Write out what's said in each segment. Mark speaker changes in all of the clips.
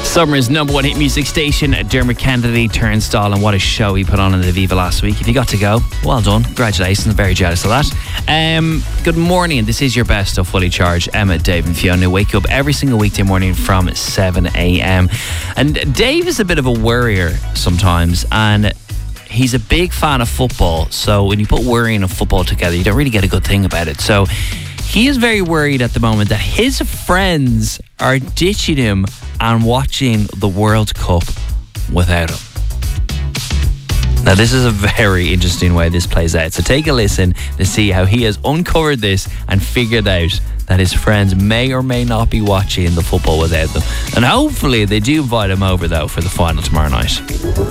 Speaker 1: Summer's number one hit music station, Dermot Kennedy, Turnstile, and what a show he put on in the Viva last week. If you got to go, well done. Congratulations. Very jealous of that. Good morning. This is your best of Fully Charged. Emma, Dave and Fiona wake you up every single weekday morning from 7 a.m. And Dave is a bit of a worrier sometimes, and he's a big fan of football. So when you put worrying and football together, you don't really get a good thing about it. So he is very worried at the moment that his friends are ditching him and watching the World Cup without him. Now, this is a very interesting way this plays out. So take a listen to see how he has uncovered this and figured out that his friends may or may not be watching the football without them. And hopefully they do invite him over, though, for the final tomorrow night.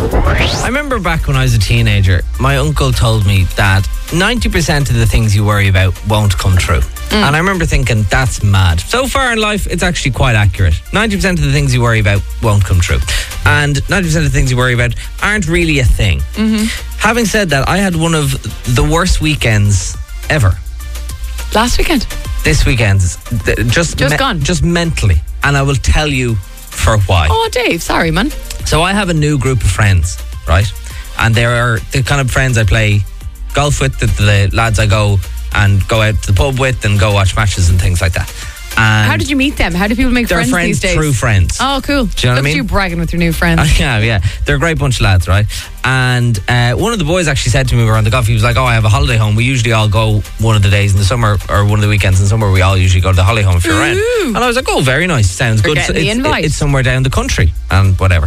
Speaker 2: I remember back when I was a teenager, my uncle told me that 90% of the things you worry about won't come true. And I remember thinking, that's mad. So far in life, it's actually quite accurate. 90% of the things you worry about won't come true. And 90% of the things you worry about aren't really a thing. Having said that, I had one of the worst weekends ever.
Speaker 3: Last weekend?
Speaker 2: This weekend. Just
Speaker 3: gone?
Speaker 2: Just mentally. And I will tell you for why.
Speaker 3: Oh, Dave, sorry, man.
Speaker 2: So I have a new group of friends, right? And they are the kind of friends I play golf with, the lads I go and go out to the pub with and go watch matches and things like that. And
Speaker 3: how did you meet them? How do people make friends these days?
Speaker 2: They're friends through friends.
Speaker 3: Oh, cool.
Speaker 2: Do you know what I mean?
Speaker 3: Look at you bragging with your new friends.
Speaker 2: Yeah. They're a great bunch of lads, right? And one of the boys actually said to me, we were on the golf, he was like, oh, I have a holiday home. We usually all go one of the days in the summer, or one of the weekends in the summer, we all usually go to the holiday home if you're around. And I was like, oh, very nice. Sounds good.
Speaker 3: Getting the invite.
Speaker 2: It's somewhere down the country and whatever.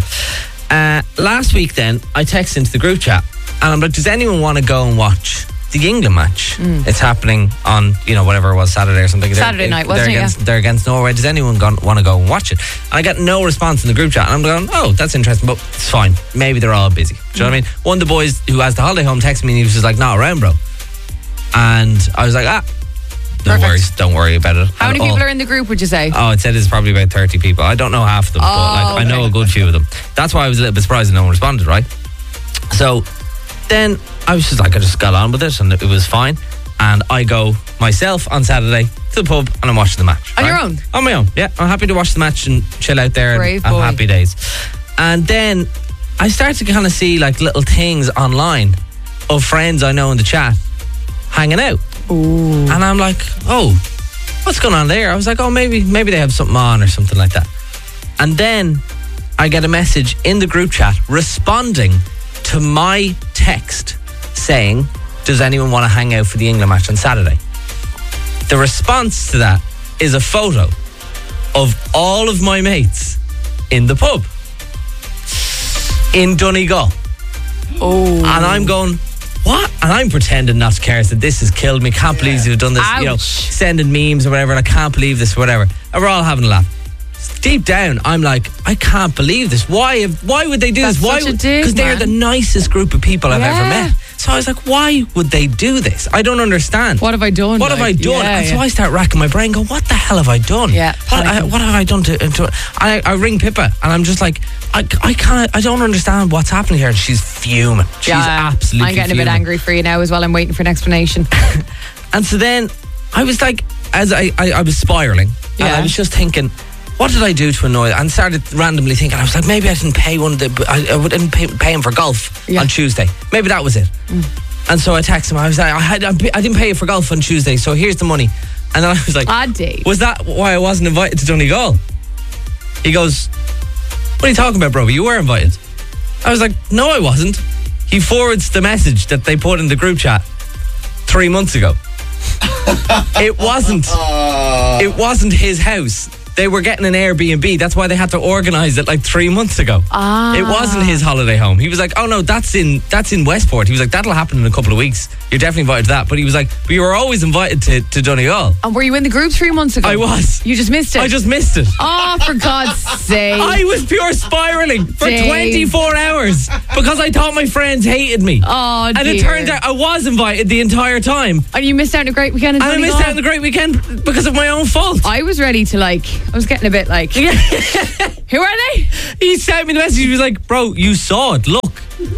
Speaker 2: Last week then, I texted into the group chat and I'm like, does anyone want to go and watch the England match? It's happening on, whatever it was, Saturday or something.
Speaker 3: Saturday night, wasn't it?
Speaker 2: They're against Norway. Does anyone want to go and watch it? And I got no response in the group chat. And I'm going, oh, that's interesting, but it's fine. Maybe they're all busy. Do you know what I mean? One of the boys who has the holiday home texted me and he was just like, not around, bro. And I was like, no worries, don't worry about it.
Speaker 3: How many people are in the group, would you say?
Speaker 2: Oh, it said it's probably about 30 people. I don't know half of them, but I know a good few of them. That's why I was a little bit surprised that no one responded, right? So then I was just like, I just got on with it and it was fine. And I go myself on Saturday to the pub and I'm watching the match.
Speaker 3: On your own?
Speaker 2: On my own, yeah. I'm happy to watch the match and chill out there
Speaker 3: Brave
Speaker 2: and
Speaker 3: boy.
Speaker 2: have happy days. And then I started to kind of see like little things online of friends I know in the chat hanging out.
Speaker 3: Ooh.
Speaker 2: And I'm like, oh, what's going on there? I was like, oh, maybe they have something on or something like that. And then I get a message in the group chat responding to my text saying, does anyone want to hang out for the England match on Saturday? The response to that is a photo of all of my mates in the pub in Donegal.
Speaker 3: Oh.
Speaker 2: And I'm going, what? And I'm pretending not to care. I said, this has killed me. Can't believe you've done this.
Speaker 3: Ouch.
Speaker 2: Sending memes or whatever. And I can't believe this or whatever. And we're all having a laugh. Deep down, I'm like, I can't believe this. Why would they do
Speaker 3: That's
Speaker 2: this? Why?
Speaker 3: such a dig,
Speaker 2: Because they're the nicest group of people I've ever met. So I was like, why would they do this? I don't understand.
Speaker 3: What have I done?
Speaker 2: What have I done? And so I start racking my brain, go, what the hell have I done?
Speaker 3: Yeah,
Speaker 2: What have I done to I ring Pippa and I'm just like, I don't understand what's happening here. And she's fuming. She's absolutely
Speaker 3: I'm getting
Speaker 2: fuming.
Speaker 3: a bit angry for you now as well. I'm waiting for an explanation.
Speaker 2: And so then I was like, as I was spiraling, and I was just thinking, what did I do to annoy them? And started randomly thinking, I was like, maybe I didn't pay I didn't pay him for golf on Tuesday. Maybe that was it. And so I texted him. I was like, I didn't pay you for golf on Tuesday, so here's the money. And then I was like,
Speaker 3: Dave.
Speaker 2: was that why I wasn't invited to Donegal? He goes, what are you talking about, bro? You were invited. I was like, no, I wasn't. He forwards the message that they put in the group chat 3 months ago. It wasn't his house. They were getting an Airbnb. That's why they had to organise it like 3 months ago. It wasn't his holiday home. He was like, oh no, that's in Westport. He was like, that'll happen in a couple of weeks. You're definitely invited to that. But he was like, but you were always invited to Donegal.
Speaker 3: And were you in the group 3 months ago?
Speaker 2: I was.
Speaker 3: You just missed it?
Speaker 2: I just missed it.
Speaker 3: Oh, for God's sake.
Speaker 2: I was pure spiraling for 24 hours because I thought my friends hated me.
Speaker 3: Oh, dear.
Speaker 2: And it turned out I was invited the entire time.
Speaker 3: And you missed out on a great weekend in Donegal?
Speaker 2: And I missed out on a great weekend because of my own fault.
Speaker 3: I was ready to I was getting a bit who are they?
Speaker 2: He sent me the message. He was like, bro, you saw it. Look.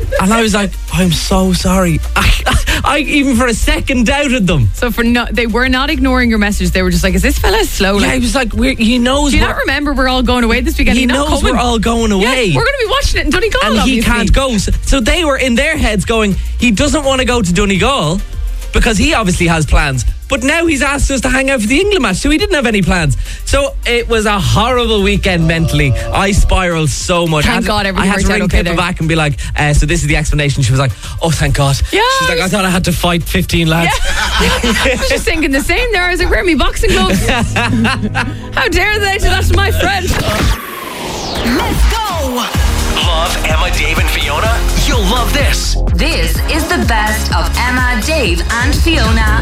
Speaker 2: And I was like, I'm so sorry. I even for a second doubted them.
Speaker 3: So they were not ignoring your message. They were just like, is this fella slow?
Speaker 2: Yeah, he was like, he knows.
Speaker 3: Do you not remember we're all going away this weekend?
Speaker 2: He knows we're all going away.
Speaker 3: Yeah, we're going to be watching it in Donegal,
Speaker 2: and
Speaker 3: obviously.
Speaker 2: he can't go. So they were in their heads going, he doesn't want to go to Donegal because he obviously has plans. But now he's asked us to hang out for the England match, so he didn't have any plans. So it was a horrible weekend mentally. I spiraled so much.
Speaker 3: Thank God everything
Speaker 2: I had
Speaker 3: worked
Speaker 2: to
Speaker 3: out
Speaker 2: ring
Speaker 3: okay
Speaker 2: Pippa
Speaker 3: there.
Speaker 2: back and be like, so this is the explanation. She was like, oh, thank God.
Speaker 3: Yeah.
Speaker 2: She's like, I thought I had to fight 15 lads.
Speaker 3: I was just thinking the same there. I was like, where are my boxing gloves? How dare they do that to my friend?
Speaker 4: Let's go!
Speaker 5: Love Emma, Dave and Fiona? You'll love this.
Speaker 4: This is the best of Emma, Dave and Fiona.